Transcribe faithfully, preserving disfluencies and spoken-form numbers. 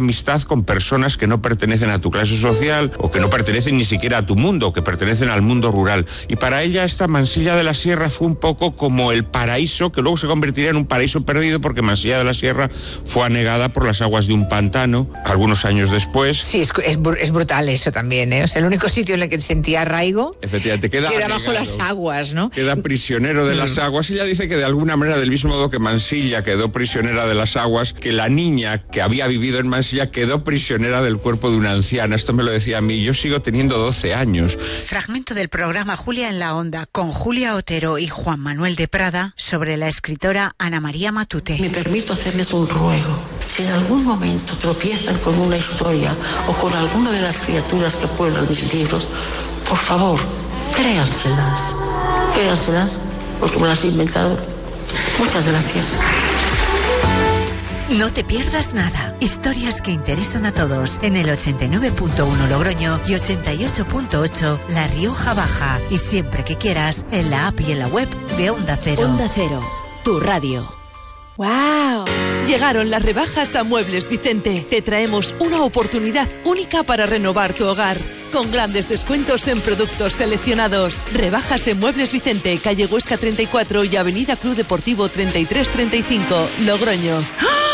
amistad con personas que no pertenecen a tu clase social o que no pertenecen ni siquiera a tu mundo, que pertenecen al mundo rural. Y para ella esta Mansilla de la Sierra fue un poco como el paraíso, que luego se convertiría en un paraíso perdido, porque Mansilla de la Sierra fue anegada por las aguas de un pantano algunos años después. Sí, es, es, es brutal eso también, ¿eh? O sea, el único sitio en el que sentía arraigo efectivamente queda, queda anegado, bajo las aguas, ¿no? Queda prisionero de mm. las aguas. Ella dice que de alguna manera, del mismo modo que Mansilla quedó prisionera de las aguas, que la niña que había vivido en Mansilla quedó prisionera del cuerpo de una anciana. Esto me lo decía a mí. Yo sigo teniendo doce años. Fragmento del programa Julia en la Onda, con Julia Otero y Juan Manuel de Prada, sobre la escritora Ana María Matute. Me permito hacerles un ruego. Si en algún momento tropiezan con una historia o con alguna de las criaturas que pueblan mis libros, por favor, créanselas. Créanselas, porque me las he inventado. Muchas gracias. No te pierdas nada. Historias que interesan a todos en el ochenta y nueve punto uno Logroño y ochenta y ocho punto ocho La Rioja Baja. Y siempre que quieras, en la app y en la web de Onda Cero. Onda Cero, tu radio. ¡Wow! Llegaron las rebajas a Muebles Vicente. Te traemos una oportunidad única para renovar tu hogar, con grandes descuentos en productos seleccionados. Rebajas en Muebles Vicente, calle Huesca treinta y cuatro y avenida Club Deportivo treinta y tres treinta y cinco, Logroño. ¡Ah!